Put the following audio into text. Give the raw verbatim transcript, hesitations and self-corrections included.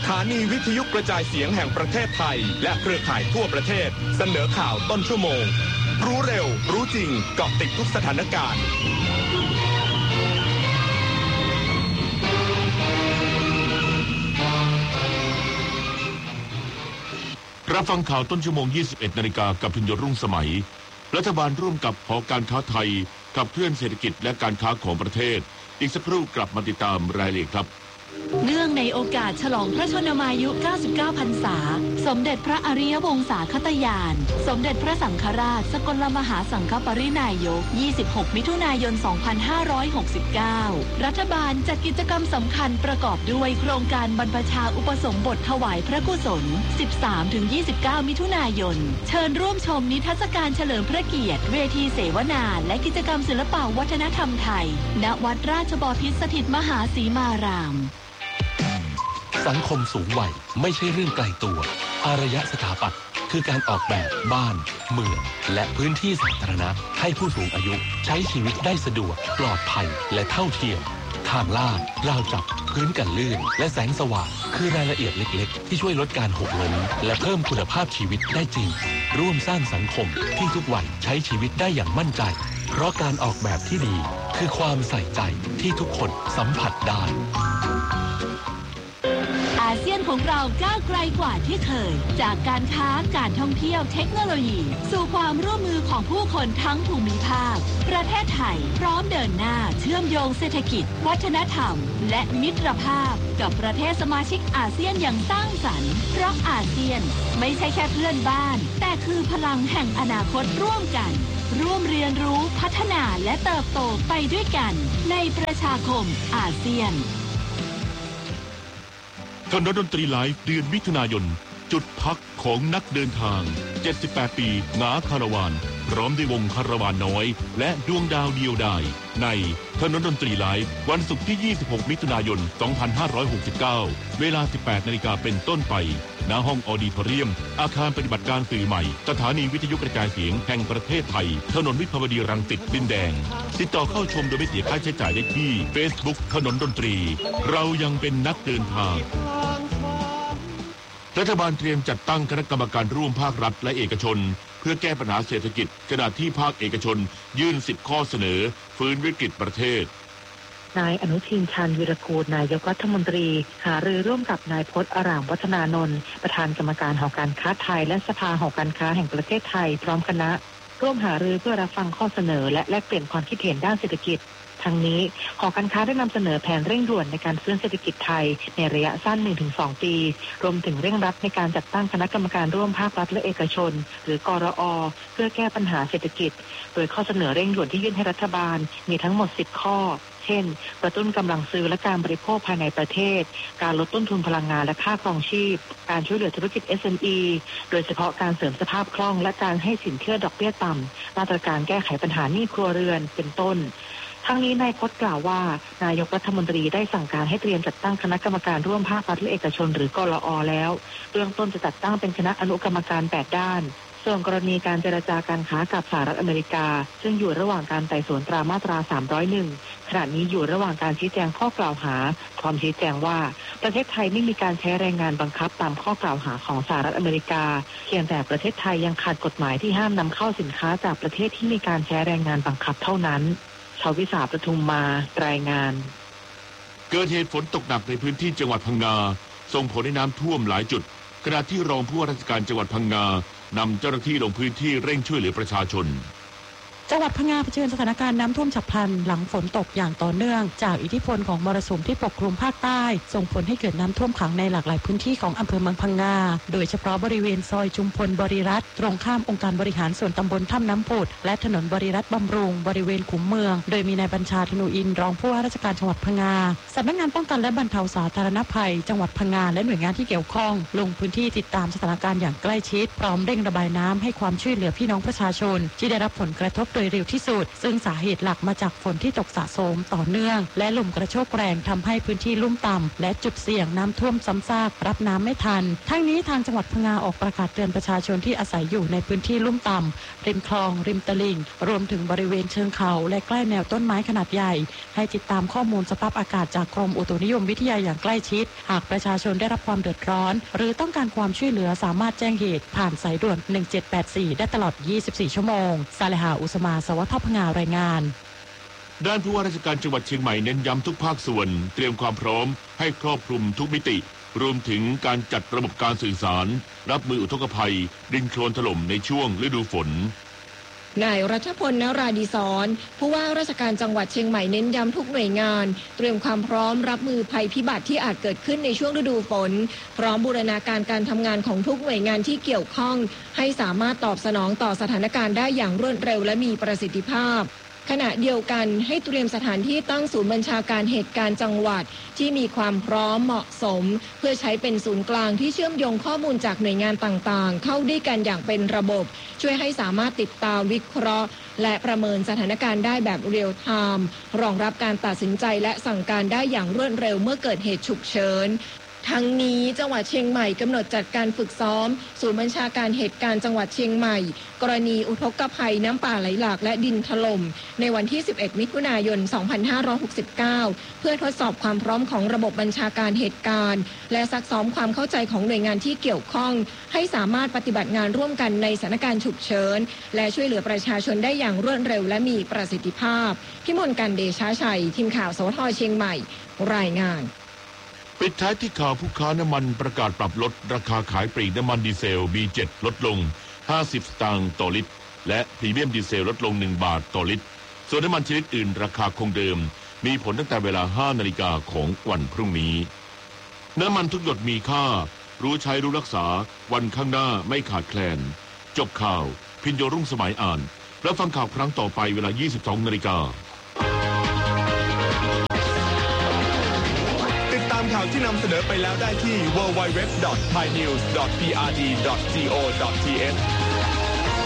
ถานีวิทยุกระจายเสียงแห่งประเทศไทยและเครือข่ายทั่วประเทศเสนอข่าวต้นชั่วโมงรู้เร็วรู้จริงเกาะติดทุกสถานการณ์รับฟังข่าวต้นชั่วโมง ยี่สิบเอ็ดนาฬิกา กับพิญญรุ่งสมัยรัฐบาลร่วมกับหอการค้าไทยขับเคลื่อนเศรษฐกิจและการค้าของประเทศอีกสักครู่กลับมาติดตามรายละเอียดครับเนื่องในโอกาสฉลองพระชนมายุ เก้าสิบเก้า พรรษาสมเด็จพระอริยวงศาคตญาณสมเด็จพระสังฆราชสกลมหาสังฆปรินายก ยี่สิบหก มิถุนายน สองพันห้าร้อยหกสิบเก้า รัฐบาลจัดกิจกรรมสำคัญประกอบด้วยโครงการบรรพชาอุปสมบทถวายพระกุศล สิบสามถึงยี่สิบเก้า มิถุนายนเชิญร่วมชมนิทรรศการเฉลิมพระเกียรติเวทีเสวนาและกิจกรรมศิลปวัฒนธรรมไทยณวัดราชบพิตรสถิตมหาสีมารามสังคมสูงวัยไม่ใช่เรื่องไกลตัวอารยสถาปัตย์คือการออกแบบบ้านเมืองและพื้นที่สาธารณะให้ผู้สูงอายุใช้ชีวิตได้สะดวกปลอดภัยและเท่าเทียมทางลาดราวจับพื้นกันลื่นและแสงสว่างคือรายละเอียดเล็กๆที่ช่วยลดการหกล้มและเพิ่มคุณภาพชีวิตได้จริงร่วมสร้างสังคมที่ทุกวัยใช้ชีวิตได้อย่างมั่นใจเพราะการออกแบบที่ดีคือความใส่ใจที่ทุกคนสัมผัสได้อาเซียนของเราก้าวไกลกว่าที่เคยจากการค้าการท่องเที่ยวเทคโนโลยีสู่ความร่วมมือของผู้คนทั้งภูมิภาคประเทศไทยพร้อมเดินหน้าเชื่อมโยงเศรษฐกิจวัฒนธรรมและมิตรภาพกับประเทศสมาชิกอาเซียนอย่างสร้างสรรค์เพราะอาเซียนไม่ใช่แค่เพื่อนบ้านแต่คือพลังแห่งอนาคตร่วมกันร่วมเรียนรู้พัฒนาและเติบโตไปด้วยกันในประชาคมอาเซียนถนนดนตรีไลฟ์เดือนมิถุนายนจุดพักของนักเดินทางเจ็ดสิบแปดปีหงาคาราวานพร้อมด้วยวงคาราวานน้อยและดวงดาวเดียวดายในถนนดนตรีไลฟ์วันศุกร์ที่ยี่สิบหกมิถุนายนสองพันห้าร้อยหกสิบเก้าเวลา สิบแปดนาฬิกาเป็นต้นไปณห้องออดิทอเรียมอาคารปฏิบัติการสื่อใหม่สถานีวิทยุกระจายเสียงแห่งประเทศไทยถนนวิภาวดีรังสิตดินแดงติดต่อเข้าชมโดยไม่เสียค่าใช้จ่ายได้ที่ Facebook ถนนดนตรีเรายังเป็นนักเดินทางรัฐบาลเตรียมจัดตั้งคณะกรรมการร่วมภาครัฐและเอกชนเพื่อแก้ปัญหาเศรษฐกิจขณะที่ภาคเอกชนยื่นสิบข้อเสนอฟื้นวิกฤตประเทศนายอนุทินชาญวีรกูลนายกรัฐมนตรีหารือร่วมกับนายพจน์อารามวัฒนานนท์ประธานกรรมการหอการค้าไทยและสภาหอการค้าแห่งประเทศไทยพร้อมคณะร่วมหารือเพื่อรับฟังข้อเสนอและแลกเปลี่ยนความคิดเห็นด้านเศรษฐกิจทั้งนี้หอการค้าได้นำเสนอแผนเร่งด่วนในการฟื้นเศรษฐกิจไทยในระยะสั้น หนึ่งถึงสอง ปีรวมถึงเร่งรัดในการจัดตั้งคณะกรรมการร่วมภาครัฐและเอกชนหรือกรอ.เพื่อแก้ปัญหาเศรษฐกิจโดยข้อเสนอเร่งด่วนที่ยื่นให้รัฐบาลมีทั้งหมดสิบข้อเช่นกระตุ้นกำลังซื้อและการบริโภคภายในประเทศการลดต้นทุนพลังงานและค่าครองชีพการช่วยเหลือธุรกิจ เอส เอ็ม อี โดยเฉพาะการเสริมสภาพคล่องและการให้สินเชื่อดอกเบี้ยต่ำมาตรการแก้ไขปัญหาหนี้ครัวเรือนเป็นต้นทั้งนี้นายพจน์กล่าวว่านายกรัฐมนตรีได้สั่งการให้เตรียมจัดตั้งคณะกรรมการร่วมภาครัฐและเอกชนหรือกรอ.แล้วเบื้องต้นจะจัดตั้งเป็นคณะอนุกรรมการแปดด้านส่วนกรณีการเจรจาการค้ากับสหรัฐอเมริกาซึ่งอยู่ระหว่างการไต่สวนตามมาตราสามร้อยเอ็ดขณะนี้อยู่ระหว่างการชี้แจงข้อกล่าวหาพร้อมชี้แจงว่าประเทศไทยไม่มีการใช้แรงงานบังคับตามข้อกล่าวหาของสหรัฐอเมริกาเพียงแต่ประเทศไทยยังขาดกฎหมายที่ห้ามนำเข้าสินค้าจากประเทศที่มีการใช้แรงงานบังคับเท่านั้นชวิสาประทุมมารายงานเกิดเหตุฝนตกหนักในพื้นที่จังหวัดพังงาส่งผลให้น้ำท่วมหลายจุดขณะที่รองผู้ว่าราชการจังหวัดพังงานำเจ้าหน้าที่ลงพื้นที่เร่งช่วยเหลือประชาชนจังหวัดพังงาเผชิญสถานการณ์น้ำท่วมฉับพลันหลังฝนตกอย่างต่อเนื่องจากอิทธิพลของมรสุมที่ปกคลุมภาคใต้ส่งผลให้เกิดน้ำท่วมขังในหลากหลายพื้นที่ของอำเภอเมืองพังงาโดยเฉพาะบริเวณซอยชุมพลบริรัตน์ตรงข้ามองค์การบริหารส่วนตำบลถ้ำน้ำผุดและถนนบริรัตน์บำรุงบริเวณขุมเมืองโดยมีนายบัญชาธนูอินรองผู้ว่าราชการจังหวัดพังงาสำนักงานป้องกันและบรรเทาสาธารณภัยจังหวัดพังงาและหน่วยงานที่เกี่ยวข้องลงพื้นที่ติดตามสถานการณ์อย่างใกล้ชิดพร้อมเร่งระบายน้ำให้ความช่วยเหลือพี่น้องประชาชนที่ได้รับผลกระทบโดยเร็วที่สุดซึ่งสาเหตุหลักมาจากฝนที่ตกสะสมต่อเนื่องและลมกระโชกแรงทำให้พื้นที่ลุ่มต่ำและจุดเสี่ยงน้ำท่วมซ้ำซากรับน้ำไม่ทันทั้งนี้ทางจังหวัดพังงาออกประกาศเตือนประชาชนที่อาศัยอยู่ในพื้นที่ลุ่มต่ำริมคลองริมตลิ่งรวมถึงบริเวณเชิงเขาและใกล้แนวต้นไม้ขนาดใหญ่ให้ติดตามข้อมูลสภาพอากาศจากกรมอุตุนิยมวิทยาอย่างใกล้ชิดหากประชาชนได้รับความเดือดร้อนหรือต้องการความช่วยเหลือสามารถแจ้งเหตุผ่านสายด่วนหนึ่งเจ็ดแปดสี่ได้ตลอดยี่สิบสี่ชั่วโมงซาเลหาอุสมาสวัสดิ์พังงารายงานด้านผู้ว่าราชการจังหวัดเชียงใหม่เน้นย้ำทุกภาคส่วนเตรียมความพร้อมให้ครอบคลุมทุกมิติรวมถึงการจัดระบบการสื่อสารรับมืออุทกภัยดินโคลนถล่มในช่วงฤดูฝนนายรัชพล นราดีศรผู้ว่าราชการจังหวัดเชียงใหม่เน้นย้ำทุกหน่วยงานเตรียมความพร้อมรับมือภัยพิบัติที่อาจเกิดขึ้นในช่วงฤดูฝนพร้อมบูรณาการการทำงานของทุกหน่วยงานที่เกี่ยวข้องให้สามารถตอบสนองต่อสถานการณ์ได้อย่างรวดเร็วและมีประสิทธิภาพขณะเดียวกันให้เตรียมสถานที่ตั้งศูนย์บัญชาการเหตุการณ์จังหวัดที่มีความพร้อมเหมาะสมเพื่อใช้เป็นศูนย์กลางที่เชื่อมโยงข้อมูลจากหน่วยงานต่างๆเข้าด้วยกันอย่างเป็นระบบช่วยให้สามารถติดตามวิเคราะห์และประเมินสถานการณ์ได้แบบเรียลไทม์รองรับการตัดสินใจและสั่งการได้อย่างรวดเร็วเมื่อเกิดเหตุฉุกเฉินทั้งนี้จังหวัดเชียงใหม่กำหนดจัดการฝึกซ้อมศูนย์บัญชาการเหตุการณ์จังหวัดเชียงใหม่กรณีอุทกภัยน้ำป่าไหลหลากและดินถล่มในวันที่สิบเอ็ดมิถุนายนสองพันห้าร้อยหกสิบเก้าเพื่อทดสอบความพร้อมของระบบบัญชาการเหตุการณ์และซักซ้อมความเข้าใจของหน่วยงานที่เกี่ยวข้องให้สามารถปฏิบัติงานร่วมกันในสถานการณ์ฉุกเฉินและช่วยเหลือประชาชนได้อย่างรวดเร็วและมีประสิทธิภาพพิมลกันเดชาชัยทีมข่าวสวทเชียงใหม่รายงานปิดท้ายที่ข่าวผู้ค้าน้ำมันประกาศปรับลดราคาขายปลีกน้ำมันดีเซล บี เจ็ด ลดลงห้าสิบสตางค์ต่อลิตรและพรีเมียมดีเซลลดลงหนึ่งบาทต่อลิตรส่วนน้ำมันชนิดอื่นราคาคงเดิมมีผลตั้งแต่เวลาห้านาฬิกาของวันพรุ่งนี้น้ำมันทุกหยดมีค่ารู้ใช้รู้รักษาวันข้างหน้าไม่ขาดแคลนจบข่าวพิญโยรุ่งสมัยอ่านแล้วฟังข่าวครั้งต่อไปเวลายี่สิบสองนาฬิกาข่าวที่นำเสนอไปแล้วได้ที่ ดับเบิลยู ดับเบิลยู ดับเบิลยู ดอท ไทยนิวส์ ดอท พี อาร์ ดี ดอท ซี โอ ดอท ที เอช